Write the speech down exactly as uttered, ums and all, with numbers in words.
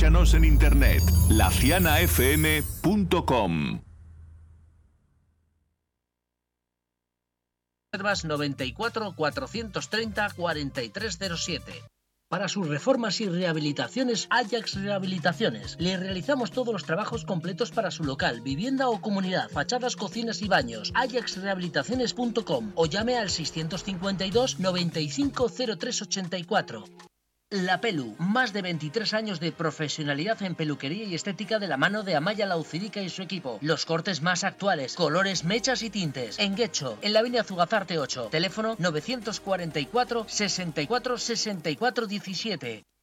Escúchanos en internet, la ciana f m punto com. Reservas noventa y cuatro, cuatrocientos treinta, cuarenta y tres cero siete. Para sus reformas y rehabilitaciones, Ajax Rehabilitaciones. Le realizamos todos los trabajos completos para su local, vivienda o comunidad, fachadas, cocinas y baños. ajax rehabilitaciones punto com o llame al seiscientos cincuenta y dos, noventa y cinco, cero tres ochenta y cuatro. La Pelu, más de veintitrés años de profesionalidad en peluquería y estética de la mano de Amaya Laucirica y su equipo. Los cortes más actuales, colores, mechas y tintes. En Guecho, en la avenida Zugazarte ocho. Teléfono novecientos cuarenta y cuatro, sesenta y cuatro, sesenta y cuatro diecisiete.